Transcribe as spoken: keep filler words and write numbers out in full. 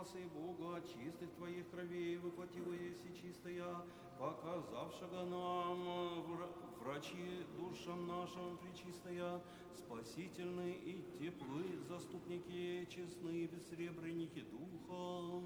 спаса и Бога, чистых Твоих кровей, воплотила еси чистая, показавшего нам вра- врачи душам нашим пречистая, спасительные и теплые заступники, честные бессребреники Духа.